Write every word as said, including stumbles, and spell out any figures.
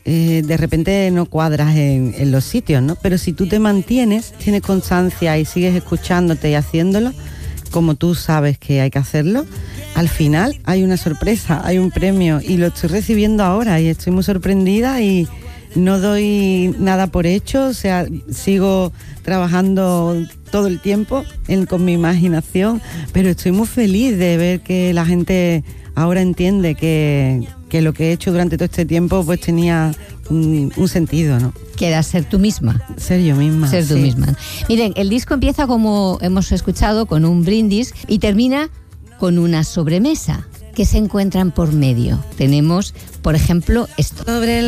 eh, de repente no cuadras en, en los sitios, ¿no? Pero si tú te mantienes, tienes constancia y sigues escuchándote y haciéndolo, como tú sabes que hay que hacerlo, al final hay una sorpresa, hay un premio y lo estoy recibiendo ahora y estoy muy sorprendida y no doy nada por hecho, o sea, sigo trabajando todo el tiempo en, con mi imaginación, pero estoy muy feliz de ver que la gente ahora entiende que, que lo que he hecho durante todo este tiempo pues tenía un, un sentido, ¿no? Que era ser tú misma. Ser yo misma. Ser tú sí. misma. Miren, el disco empieza, como hemos escuchado, con un brindis y termina con una sobremesa que se encuentran por medio. Tenemos, por ejemplo, esto. Sobre